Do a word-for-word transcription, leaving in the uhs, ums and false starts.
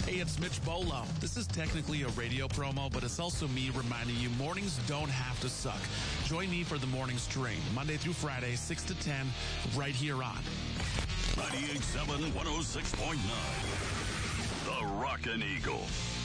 Hey, it's Mitch Bolo. This is technically a radio promo, but it's also me reminding you mornings don't have to suck. Join me for the morning stream, Monday through Friday, six to ten, right here on ninety-eight point seven, one oh six point nine. The Rockin' Eagle.